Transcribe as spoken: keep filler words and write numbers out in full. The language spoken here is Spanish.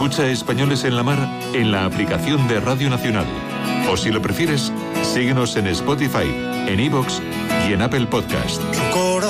Escucha Españoles en la Mar en la aplicación de Radio Nacional. O si lo prefieres, síguenos en Spotify, en iVoox y en Apple Podcast.